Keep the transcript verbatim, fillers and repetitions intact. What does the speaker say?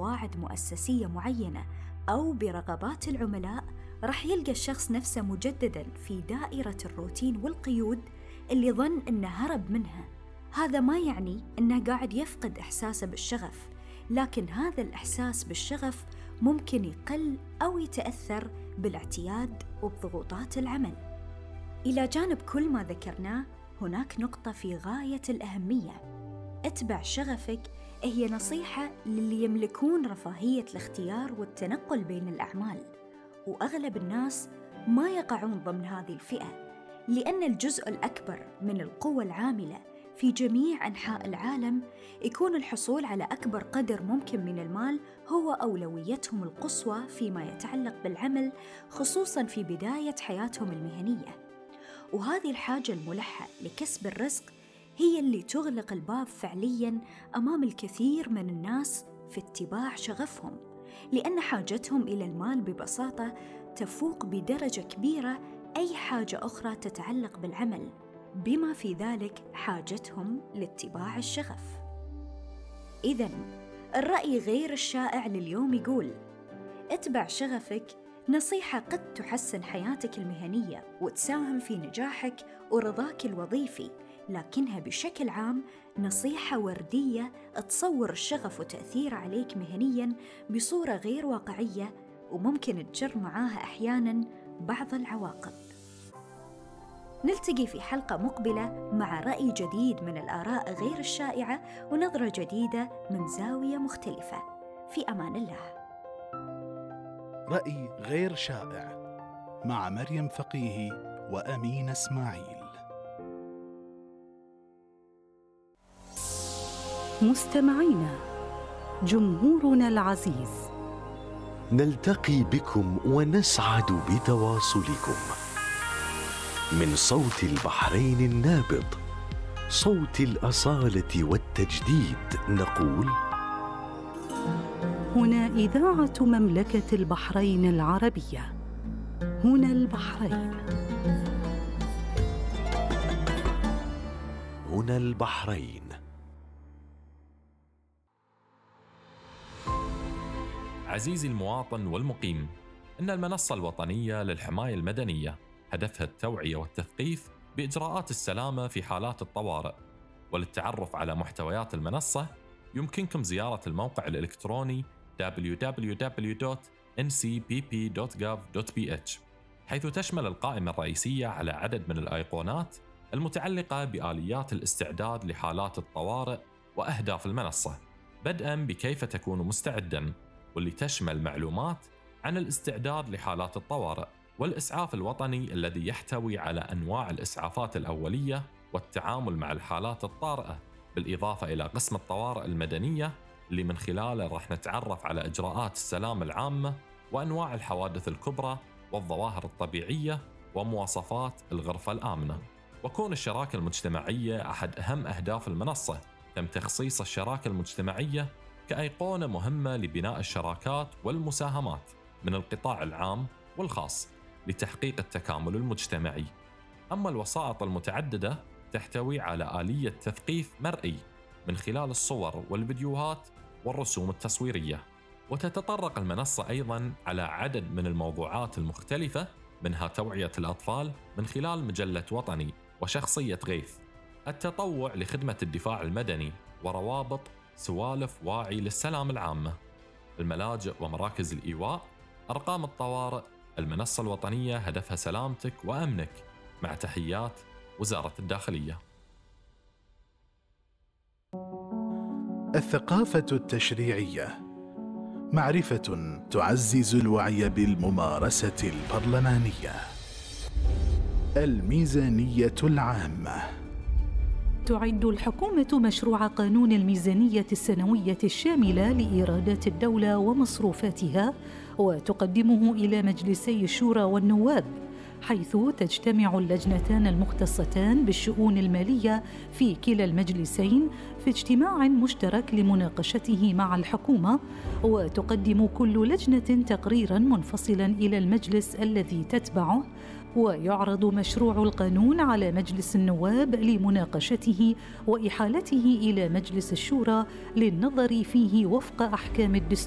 بقواعد مؤسسية معينة أو برغبات العملاء، رح يلقى الشخص نفسه مجدداً في دائرة الروتين والقيود اللي ظن إنه هرب منها. هذا ما يعني إنه قاعد يفقد إحساسه بالشغف، لكن هذا الإحساس بالشغف ممكن يقل أو يتأثر بالاعتياد وبضغوطات العمل. إلى جانب كل ما ذكرناه، هناك نقطة في غاية الأهمية: اتبع شغفك هي نصيحة للي يملكون رفاهية الاختيار والتنقل بين الأعمال، وأغلب الناس ما يقعون ضمن هذه الفئة، لأن الجزء الأكبر من القوى العاملة في جميع أنحاء العالم يكون الحصول على أكبر قدر ممكن من المال هو أولويتهم القصوى فيما يتعلق بالعمل، خصوصاً في بداية حياتهم المهنية. وهذه الحاجة الملحة لكسب الرزق هي اللي تغلق الباب فعلياً أمام الكثير من الناس في اتباع شغفهم، لأن حاجتهم إلى المال ببساطة تفوق بدرجة كبيرة أي حاجة أخرى تتعلق بالعمل، بما في ذلك حاجتهم لاتباع الشغف. إذن الرأي غير الشائع لليوم يقول: اتبع شغفك نصيحة قد تحسن حياتك المهنية وتساهم في نجاحك ورضاك الوظيفي، لكنها بشكل عام نصيحة وردية تصور الشغف وتأثيره عليك مهنياً بصورة غير واقعية، وممكن تجر معاها أحياناً بعض العواقب. نلتقي في حلقة مقبلة مع رأي جديد من الآراء غير الشائعة ونظرة جديدة من زاوية مختلفة. في أمان الله. رأي غير شائع مع مريم فقيهي وأمين إسماعيل. مستمعينا، جمهورنا العزيز، نلتقي بكم ونسعد بتواصلكم من صوت البحرين النابض، صوت الأصالة والتجديد، نقول: هنا إذاعة مملكة البحرين العربية، هنا البحرين، هنا البحرين. عزيزي المواطن والمقيم، إن المنصة الوطنية للحماية المدنية هدفها التوعية والتثقيف بإجراءات السلامة في حالات الطوارئ. وللتعرف على محتويات المنصة يمكنكم زيارة الموقع الإلكتروني دبليو دبليو دبليو دوت إن سي بي بي دوت جوف دوت بي إتش، حيث تشمل القائمة الرئيسية على عدد من الأيقونات المتعلقة بآليات الاستعداد لحالات الطوارئ وأهداف المنصة، بدءاً بكيف تكون مستعداً، واللي تشمل معلومات عن الاستعداد لحالات الطوارئ والإسعاف الوطني الذي يحتوي على أنواع الإسعافات الأولية والتعامل مع الحالات الطارئة، بالإضافة إلى قسم الطوارئ المدنية اللي من خلاله راح نتعرف على إجراءات السلامة العامة وأنواع الحوادث الكبرى والظواهر الطبيعية ومواصفات الغرفة الآمنة. وكون الشراكة المجتمعية أحد أهم أهداف المنصة، تم تخصيص الشراكة المجتمعية كأيقونة مهمة لبناء الشراكات والمساهمات من القطاع العام والخاص لتحقيق التكامل المجتمعي. أما الوسائط المتعددة تحتوي على آلية تثقيف مرئي من خلال الصور والفيديوهات والرسوم التصويرية. وتتطرق المنصة أيضاً على عدد من الموضوعات المختلفة، منها توعية الأطفال من خلال مجلة وطني وشخصية غيث، التطوع لخدمة الدفاع المدني، وروابط سوالف واعي للسلام العامة، الملاجئ ومراكز الإيواء، أرقام الطوارئ. المنصة الوطنية هدفها سلامتك وأمنك، مع تحيات وزارة الداخلية. الثقافة التشريعية، معرفة تعزز الوعي بالممارسة البرلمانية. الميزانية العامة. تعد الحكومة مشروع قانون الميزانية السنوية الشاملة لإيرادات الدولة ومصروفاتها، وتقدمه إلى مجلسي الشورى والنواب، حيث تجتمع اللجنتان المختصتان بالشؤون المالية في كلا المجلسين في اجتماع مشترك لمناقشته مع الحكومة، وتقدم كل لجنة تقريراً منفصلاً إلى المجلس الذي تتبعه، ويعرض مشروع القانون على مجلس النواب لمناقشته وإحالته إلى مجلس الشورى للنظر فيه وفق أحكام الدستور.